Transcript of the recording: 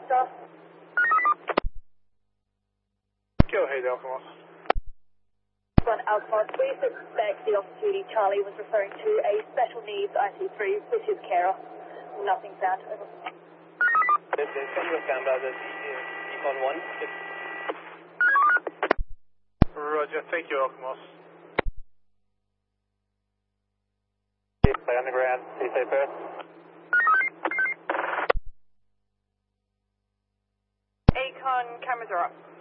staff. Go ahead, Alkmaar. On Alkmaar, we suspect the off-duty Charlie was referring to a special needs IC3 with his carer. Nothing found. Over. Send your camera, the Econ 1. Roger, thank you, Alkmaar. Stay on the ground, stay safe first. Econ cameras are up.